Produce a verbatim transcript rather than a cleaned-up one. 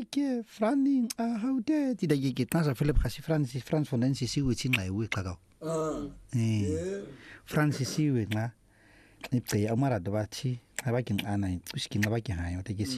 ke Franny a haude ti da ke tasa Philip kasi Francis Franz von den siwe tsinga ewe kaka Ah. eh Francis siwe nga ne pe amara do bachi abakin ana uskin abakin hayo te ke